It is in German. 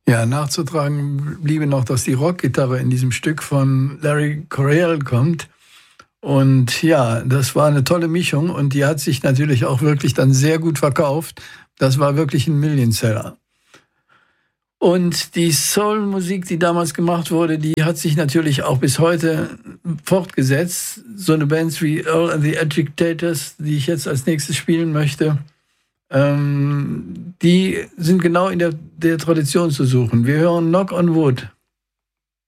Ja, nachzutragen bliebe noch, dass die Rockgitarre in diesem Stück von Larry Coryell kommt. Und ja, das war eine tolle Mischung und die hat sich natürlich auch wirklich dann sehr gut verkauft. Das war wirklich ein Millionseller. Und die Soul-Musik, die damals gemacht wurde, die hat sich natürlich auch bis heute fortgesetzt. So eine Bands wie Earl and the Agitators, die ich jetzt als nächstes spielen möchte, die sind genau in der Tradition zu suchen. Wir hören Knock on Wood.